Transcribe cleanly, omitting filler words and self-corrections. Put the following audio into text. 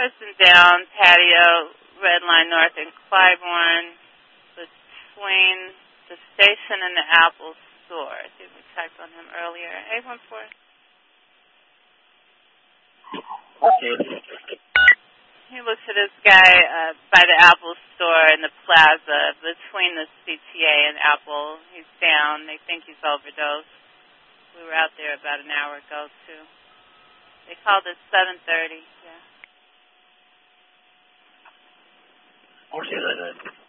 person down patio, Red Line North in Clybourne, between the station and the Apple store. I think we checked on him earlier. 814. Okay. He looks at this guy by the Apple store in the plaza between the CTA and Apple. He's down. They think he's overdosed. We were out there about an hour ago, too. They called us 7:30, yeah. Okay,